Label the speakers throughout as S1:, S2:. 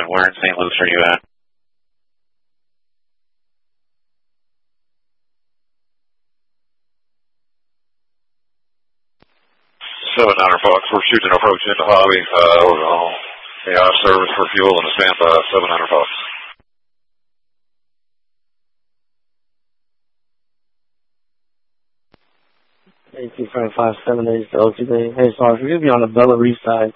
S1: and where in St. Luke's are you at? 700 Fox, we're shooting approach into Hobby. Yeah, service for fuel and a standby, 700 Fox.
S2: 82.57 to LTD. Hey, sorry, we're going to be on the Bella Reef side.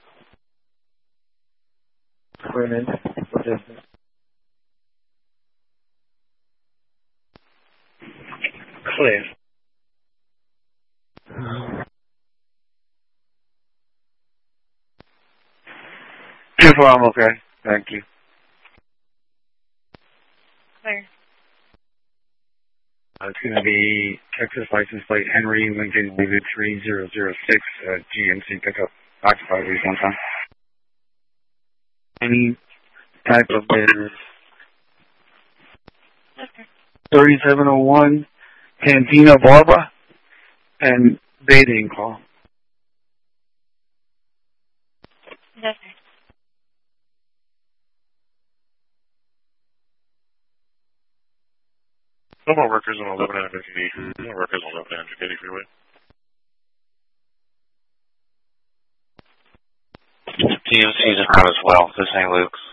S2: Clear.
S3: Beautiful, I'm okay. Thank you.
S4: Clear.
S3: It's going to be Texas license plate Henry Lincoln David 3006 GMC pickup occupied at one time. Any type of business.
S4: Okay.
S3: 3701 Cantina Barbara and bathing call.
S4: Okay.
S1: No more workers on 1150. No more workers on 1150 freeway. TMC's in front as well, to St. Luke's.